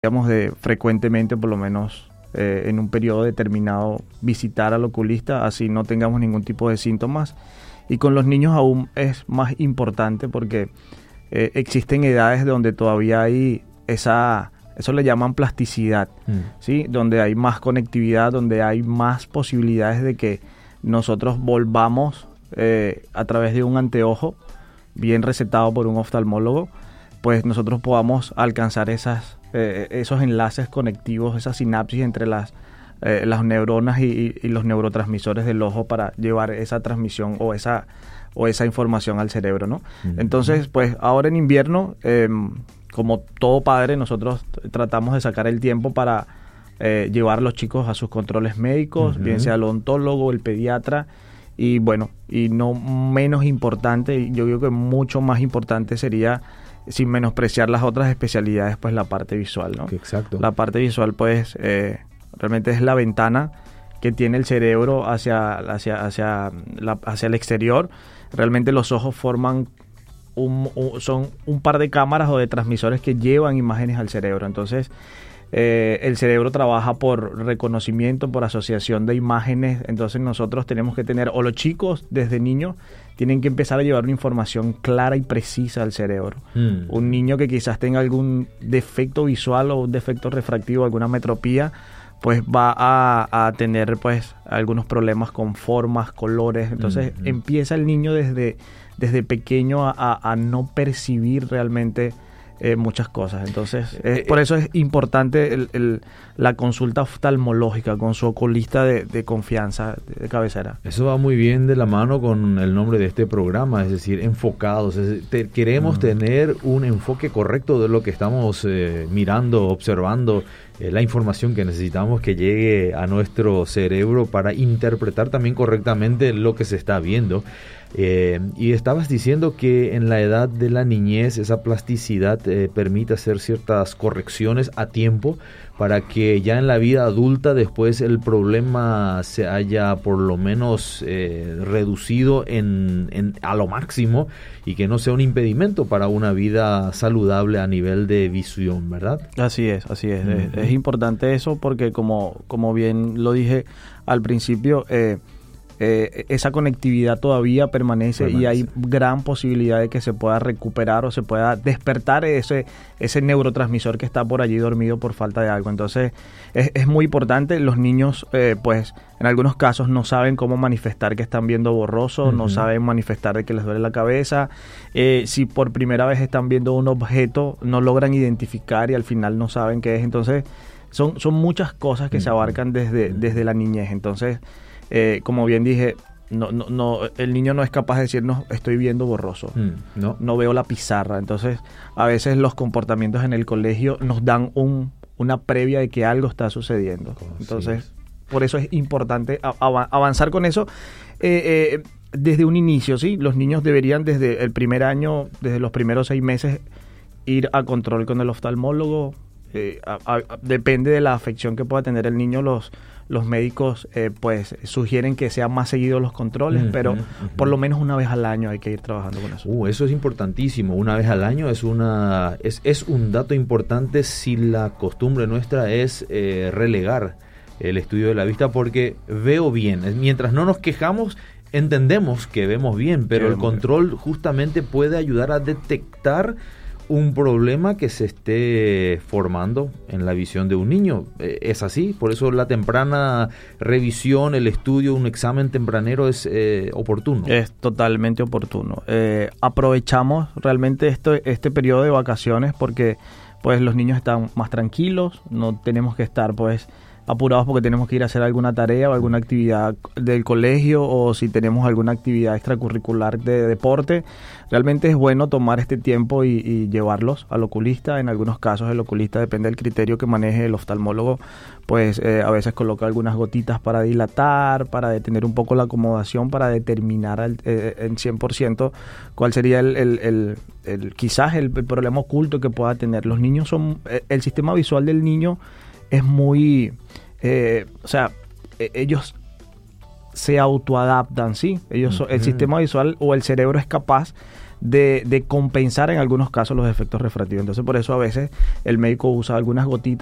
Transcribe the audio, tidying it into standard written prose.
digamos, de frecuentemente, por lo menos en un periodo determinado, visitar al oculista, así no tengamos ningún tipo de síntomas. Y con los niños aún es más importante porque existen edades donde todavía hay eso le llaman plasticidad, ¿sí? Donde hay más conectividad, donde hay más posibilidades de que nosotros volvamos a través de un anteojo bien recetado por un oftalmólogo, pues nosotros podamos alcanzar esos enlaces conectivos, esas sinapsis entre las neuronas y los neurotransmisores del ojo para llevar esa transmisión o esa información al cerebro, ¿no? Entonces, pues ahora en invierno, como todo padre, nosotros tratamos de sacar el tiempo para llevar a los chicos a sus controles médicos, bien sea el odontólogo, el pediatra, y bueno, y no menos importante, yo creo que mucho más importante sería, sin menospreciar las otras especialidades, pues la parte visual, ¿no? Exacto. La parte visual, pues, realmente es la ventana que tiene el cerebro hacia el exterior. Realmente los ojos forman son un par de cámaras o de transmisores que llevan imágenes al cerebro. Entonces, el cerebro trabaja por reconocimiento, por asociación de imágenes. Entonces nosotros tenemos que tener, o los chicos desde niños tienen que empezar a llevar una información clara y precisa al cerebro. Un niño que quizás tenga algún defecto visual o un defecto refractivo, alguna metropía, pues va a tener pues algunos problemas con formas, colores. Entonces empieza el niño desde pequeño a no percibir realmente muchas cosas. Entonces, por eso es importante la consulta oftalmológica con su oculista de confianza, de cabecera. Eso va muy bien de la mano con el nombre de este programa, es decir, enfocados. Queremos tener un enfoque correcto de lo que estamos mirando, observando, la información que necesitamos que llegue a nuestro cerebro para interpretar también correctamente lo que se está viendo. Y estabas diciendo que en la edad de la niñez esa plasticidad permite hacer ciertas correcciones a tiempo para que ya en la vida adulta después el problema se haya por lo menos reducido a lo máximo y que no sea un impedimento para una vida saludable a nivel de visión, ¿verdad? Así es. Es importante eso porque como bien lo dije al principio, esa conectividad todavía permanece y hay gran posibilidad de que se pueda recuperar o se pueda despertar ese neurotransmisor que está por allí dormido por falta de algo. Entonces es muy importante. Los niños pues en algunos casos no saben cómo manifestar que están viendo borroso, no saben manifestar de que les duele la cabeza. Si por primera vez están viendo un objeto, no logran identificar y al final no saben qué es. Entonces son muchas cosas que se abarcan desde la niñez. Entonces, como bien dije, no, el niño no es capaz de decirnos estoy viendo borroso, no veo la pizarra. Entonces, a veces los comportamientos en el colegio nos dan una previa de que algo está sucediendo. Entonces, por eso es importante avanzar con eso desde un inicio, ¿sí? Los niños deberían desde el primer año, desde los primeros 6 meses, ir a control con el oftalmólogo. Depende de la afección que pueda tener el niño, los médicos pues sugieren que sean más seguidos los controles, pero por lo menos una vez al año hay que ir trabajando con eso. Eso es importantísimo. Una vez al año es un dato importante si la costumbre nuestra es relegar el estudio de la vista, porque veo bien. Mientras no nos quejamos, entendemos que vemos bien, pero el control justamente puede ayudar a detectar un problema que se esté formando en la visión de un niño. Es así, por eso la temprana revisión, el estudio, un examen tempranero es oportuno. Es totalmente oportuno. Aprovechamos realmente este periodo de vacaciones porque pues los niños están más tranquilos, no tenemos que estar pues apurados porque tenemos que ir a hacer alguna tarea o alguna actividad del colegio, o si tenemos alguna actividad extracurricular de deporte. Realmente es bueno tomar este tiempo y llevarlos al oculista. En algunos casos el oculista, depende del criterio que maneje el oftalmólogo, pues a veces coloca algunas gotitas para dilatar, para detener un poco la acomodación, para determinar en 100% cuál sería quizás el problema oculto que pueda tener. Los niños el sistema visual del niño es muy, ellos se autoadaptan, ¿sí? El sistema visual o el cerebro es capaz de compensar en algunos casos los efectos refractivos. Entonces, por eso a veces el médico usa algunas gotitas